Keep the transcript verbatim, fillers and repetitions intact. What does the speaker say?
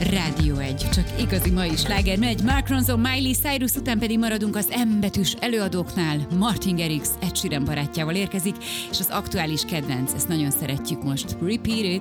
Rádió egy, csak igazi mai sláger megy. Mark Ronson, Miley Cyrus, után pedig maradunk az M betűs előadóknál. Martin Garrix Ed Sheeran barátjával érkezik, és az aktuális kedvenc, ezt nagyon szeretjük most. Repeat It.